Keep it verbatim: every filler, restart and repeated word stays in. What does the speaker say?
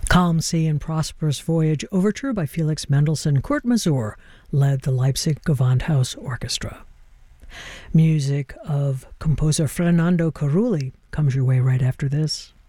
Calm Sea and Prosperous Voyage Overture by Felix Mendelssohn. Kurt Masur led the Leipzig Gewandhaus Orchestra. Music of composer Fernando Carulli comes your way right after this.